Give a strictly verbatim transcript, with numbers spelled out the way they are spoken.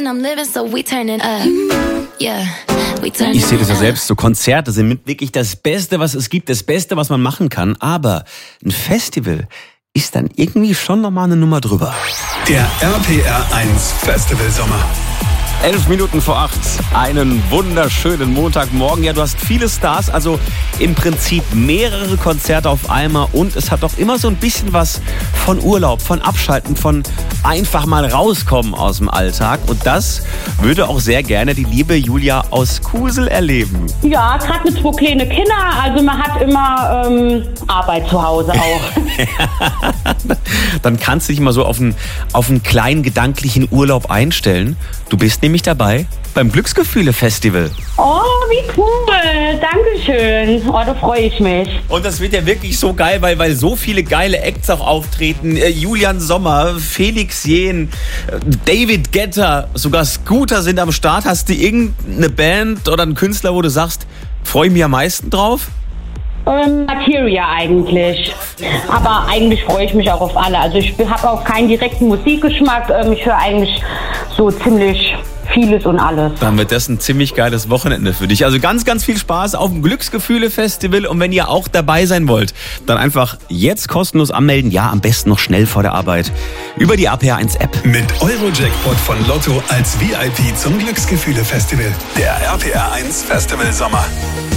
and I'm living, so we turning up. Yeah, we turning Ich sehe das ja up. selbst, so Konzerte sind mit wirklich das Beste, was es gibt, das Beste, was man machen kann. Aber ein Festival ist dann irgendwie schon nochmal eine Nummer drüber. Der R P R eins Festival Sommer. Elf Minuten vor acht, einen wunderschönen Montagmorgen. Ja, du hast viele Stars, also im Prinzip mehrere Konzerte auf einmal. Und es hat doch immer so ein bisschen was von Urlaub, von Abschalten, von einfach mal rauskommen aus dem Alltag. Und das würde auch sehr gerne die liebe Julia aus Kusel erleben. Ja, gerade mit zwei kleinen Kindern, also man hat immer ähm, Arbeit zu Hause auch. Dann kannst du dich mal so auf einen, auf einen kleinen gedanklichen Urlaub einstellen. Du bist nämlich dabei beim Glücksgefühle-Festival. Oh, wie cool, Dankeschön. Oh, da freue ich mich. Und das wird ja wirklich so geil, weil, weil so viele geile Acts auch auftreten. Äh, Julian Sommer, Felix Jähn, äh, David Guetta, sogar Scooter sind am Start. Hast du irgendeine Band oder einen Künstler, wo du sagst, freue ich mich am meisten drauf? Ähm, Materia eigentlich. Aber eigentlich freue ich mich auch auf alle. Also ich habe auch keinen direkten Musikgeschmack. Ähm, ich höre eigentlich so ziemlich vieles und alles. Dann wird das ein ziemlich geiles Wochenende für dich. Also ganz, ganz viel Spaß auf dem Glücksgefühle-Festival. Und wenn ihr auch dabei sein wollt, dann einfach jetzt kostenlos anmelden. Ja, am besten noch schnell vor der Arbeit. Über die R P R eins App. Mit Eurojackpot von Lotto als V I P zum Glücksgefühle Festival. Der R P R eins Festival Sommer.